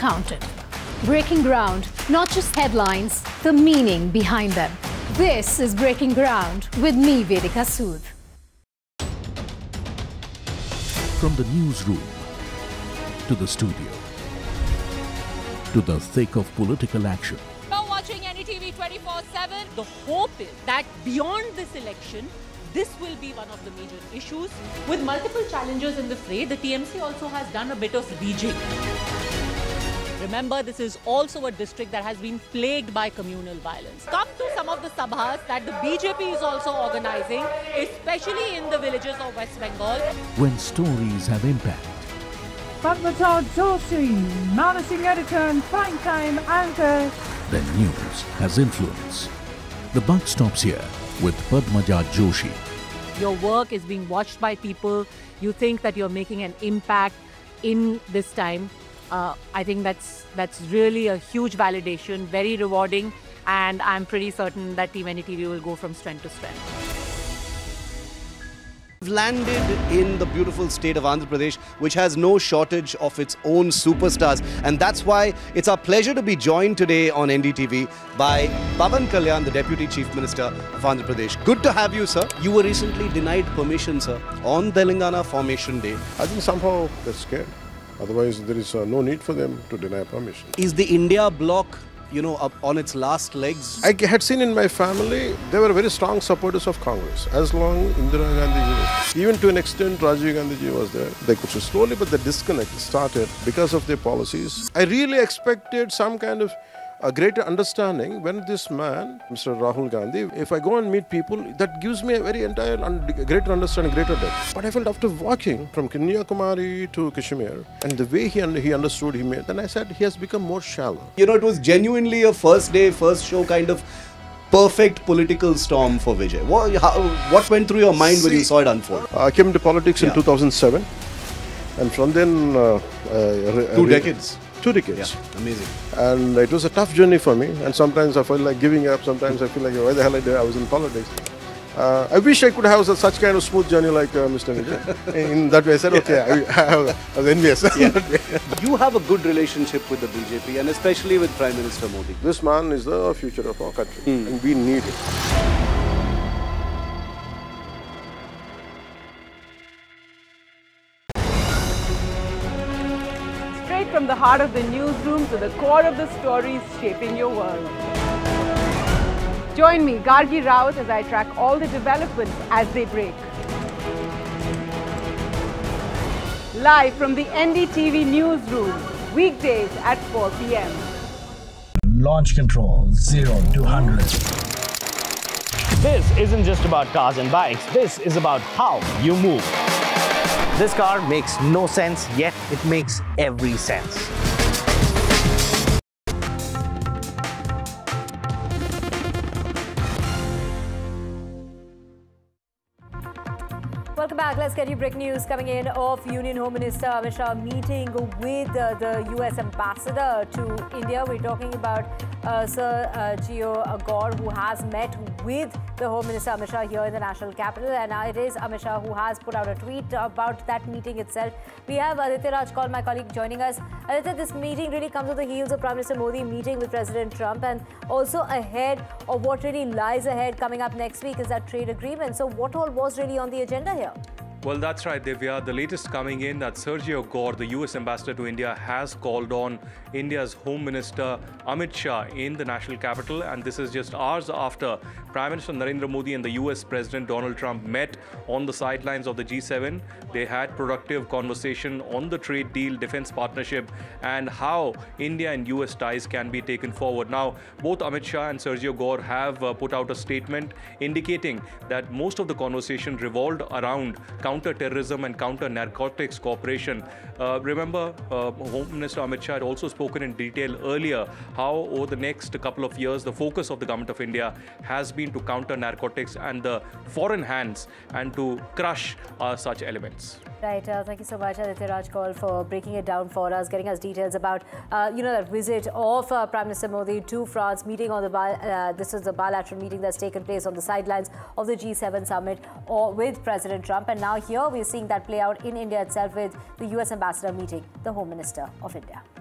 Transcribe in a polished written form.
counted. Breaking ground, not just headlines, the meaning behind them. This is Breaking Ground with me, Vedika Sood. From the newsroom to the studio to the thick of political action. You're watching NDTV 24/7. The hope is that beyond this election, this will be one of the major issues. With multiple challengers in the fray, the TMC also has done a bit of rejig. Remember, this is also a district that has been plagued by communal violence. Come to some of the sabhas that the BJP is also organizing, especially in the villages of West Bengal. When stories have impact. Padma Joshi, managing editor and prime time anchor. Then news has influence. The buck stops here with Padmaja Joshi. Your work is being watched by people. You think that you're making an impact in this time. I think that's really a huge validation, very rewarding, and I'm pretty certain that Team NDTV will go from strength to strength. We've landed in the beautiful state of Andhra Pradesh, which has no shortage of its own superstars, and that's why it's our pleasure to be joined today on NDTV by Pawan Kalyan, the Deputy Chief Minister of Andhra Pradesh. Good to have you, sir. You were recently denied permission, sir, on Telangana Formation Day. I think somehow they're scared. Otherwise, there is no need for them to deny permission. Is the India bloc, up on its last legs? I had seen in my family, they were very strong supporters of Congress. As long Indira Gandhi, even to an extent Rajiv Gandhi was there, they could slowly, but the disconnect started because of their policies. I really expected some kind of a greater understanding when this man, Mr. Rahul Gandhi, if I go and meet people, that gives me a very greater understanding, greater depth. But I felt after walking from Kanyakumari to Kashmir, and the way he understood, then I said he has become more shallow. It was genuinely a first day, first show kind of perfect political storm for Vijay. What went through your mind when you saw it unfold? I came into politics in 2007, and from then... 2 decades. 2 decades. Yeah, amazing. And it was a tough journey for me, and sometimes I felt like giving up, sometimes I feel like, why the hell I was in politics. I wish I could have such kind of smooth journey like Mr. Vijay. In that way, I said, okay, I was envious. Yeah. You have a good relationship with the BJP, and especially with Prime Minister Modi. This man is the future of our country, and we need it. From the heart of the newsroom to the core of the stories shaping your world. Join me, Gargi Raut, as I track all the developments as they break. Live from the NDTV newsroom, weekdays at 4 p.m. Launch control 0 to 100. This isn't just about cars and bikes. This is about how you move. This car makes no sense, yet it makes every sense. Welcome back. Let's get you breaking news coming in of Union Home Minister Amit Shah meeting with the US Ambassador to India. We're talking about Sergio Gore, who has met with the Home Minister Amit Shah here in the national capital, and it is Amit Shah who has put out a tweet about that meeting itself. We have Aditya Raj Kaul, my colleague, joining us. Aditya, this meeting really comes on the heels of Prime Minister Modi meeting with President Trump, and also ahead of what really lies ahead coming up next week is that trade agreement. So what all was really on the agenda here? Well, that's right, Divya. The latest coming in that Sergio Gore, the US Ambassador to India, has called on India's Home Minister Amit Shah in the national capital. And this is just hours after Prime Minister Narendra Modi and the US President Donald Trump met on the sidelines of the G7. They had productive conversation on the trade deal, defense partnership, and how India and US ties can be taken forward. Now, both Amit Shah and Sergio Gore have put out a statement indicating that most of the conversation revolved around counter-terrorism and counter-narcotics cooperation. Remember, Home Minister Amit Shah had also spoken in detail earlier how over the next couple of years, the focus of the Government of India has been to counter narcotics and the foreign hands and to crush such elements. Right. Thank you so much, Aditya Raj Kaul, for breaking it down for us, getting us details about, that visit of Prime Minister Modi to France, meeting on the this is the bilateral meeting that's taken place on the sidelines of the G7 summit with President Trump. And now here we're seeing that play out in India itself with the US Ambassador meeting the Home Minister of India.